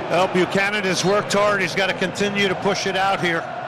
Well, Buchanan has worked hard. He's got to continue to push it out here.